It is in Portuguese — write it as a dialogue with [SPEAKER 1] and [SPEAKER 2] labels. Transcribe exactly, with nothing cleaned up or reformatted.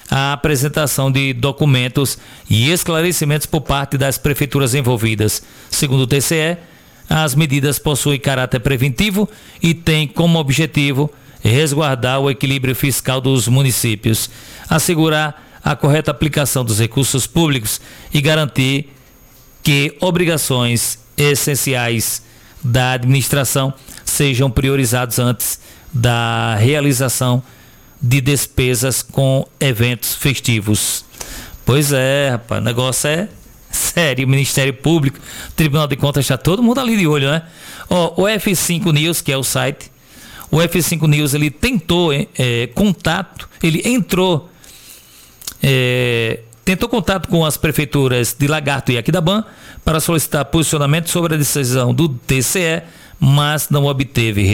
[SPEAKER 1] a apresentação de documentos e esclarecimentos por parte das prefeituras envolvidas. Segundo o T C E, as medidas possuem caráter preventivo e têm como objetivo resguardar o equilíbrio fiscal dos municípios, assegurar a correta aplicação dos recursos públicos e garantir que obrigações essenciais da administração sejam priorizadas antes da realização de despesas com eventos festivos. Pois é, rapaz, o negócio é sério. O Ministério Público, Tribunal de Contas, está todo mundo ali de olho, né? Ó, o F cinco News, que é o site, o F cinco News, ele tentou é, contato, ele entrou, é, tentou contato com as prefeituras de Lagarto e Aquidabã para solicitar posicionamento sobre a decisão do T C E, mas não obteve